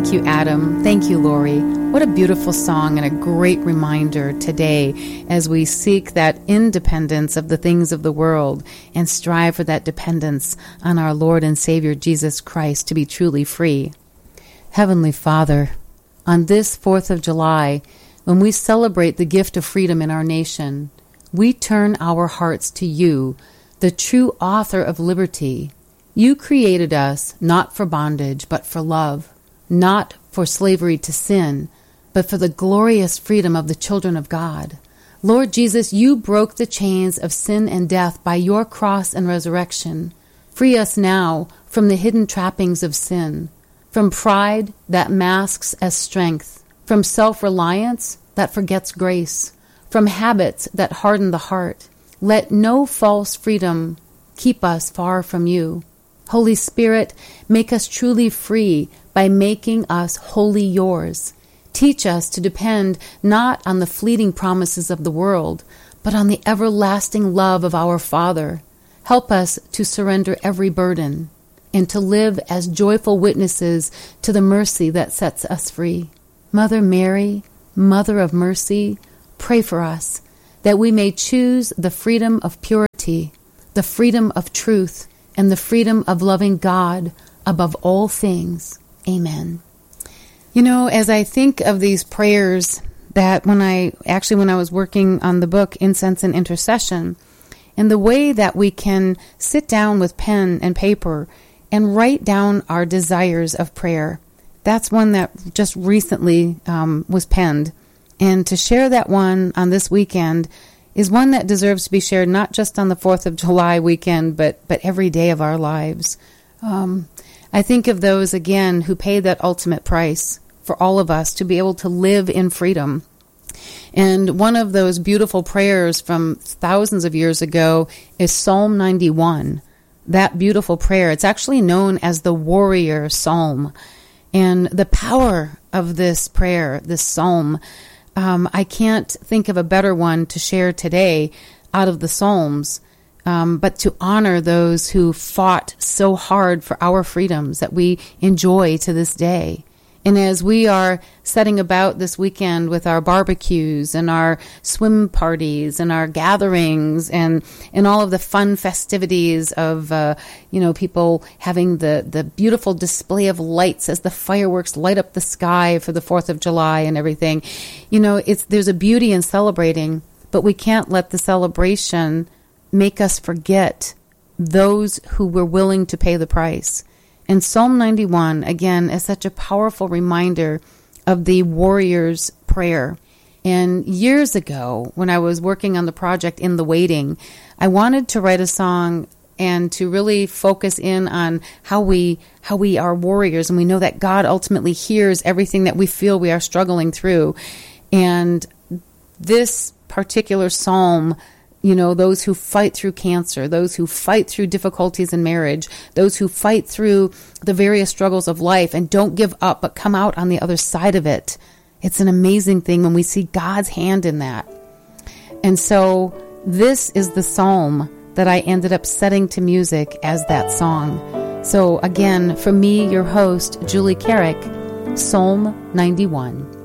Thank you, Adam. Thank you, Lori. What a beautiful song and a great reminder today as we seek that independence of the things of the world and strive for that dependence on our Lord and Savior Jesus Christ to be truly free. Heavenly Father, on this 4th of July, when we celebrate the gift of freedom in our nation, we turn our hearts to you, the true author of liberty. You created us not for bondage, but for love, not for slavery to sin, but for the glorious freedom of the children of God. Lord Jesus, you broke the chains of sin and death by your cross and resurrection. Free us now from the hidden trappings of sin, from pride that masks as strength, from self-reliance that forgets grace, from habits that harden the heart. Let no false freedom keep us far from you. Holy Spirit, make us truly free by making us wholly yours. Teach us to depend not on the fleeting promises of the world, but on the everlasting love of our Father. Help us to surrender every burden and to live as joyful witnesses to the mercy that sets us free. Mother Mary, Mother of Mercy, pray for us that we may choose the freedom of purity, the freedom of truth, and the freedom of loving God above all things. Amen. You know, as I think of these prayers that when I was working on the book Incense and Intercession, and the way that we can sit down with pen and paper and write down our desires of prayer. That's one that just recently was penned. And to share that one on this weekend is one that deserves to be shared not just on the 4th of July weekend, but every day of our lives. I think of those, again, who paid that ultimate price for all of us to be able to live in freedom. And one of those beautiful prayers from thousands of years ago is Psalm 91. That beautiful prayer, it's actually known as the Warrior Psalm. And the power of this prayer, this psalm, I can't think of a better one to share today out of the Psalms, but to honor those who fought so hard for our freedoms that we enjoy to this day. And as we are setting about this weekend with our barbecues and our swim parties and our gatherings and all of the fun festivities of, people having the beautiful display of lights as the fireworks light up the sky for the 4th of July and everything, there's a beauty in celebrating, but we can't let the celebration make us forget those who were willing to pay the price. And Psalm 91, again, is such a powerful reminder of the warrior's prayer. And years ago, when I was working on the project In the Waiting, I wanted to write a song and to really focus in on how we are warriors, and we know that God ultimately hears everything that we feel we are struggling through. And this particular psalm, those who fight through cancer, those who fight through difficulties in marriage, those who fight through the various struggles of life and don't give up but come out on the other side of it. It's an amazing thing when we see God's hand in that. And so this is the psalm that I ended up setting to music as that song. So again, from me, your host, Julie Carrick, Psalm 91.